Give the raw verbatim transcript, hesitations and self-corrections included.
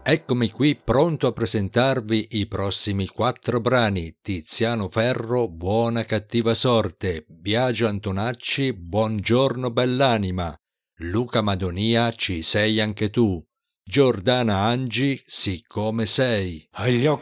Eccomi qui pronto a presentarvi i prossimi quattro brani: Tiziano Ferro, Buona cattiva sorte, Biagio Antonacci, Buongiorno bell'anima, Luca Madonia, Ci sei anche tu, Giordana Angi, Siccome sei. Agli occhi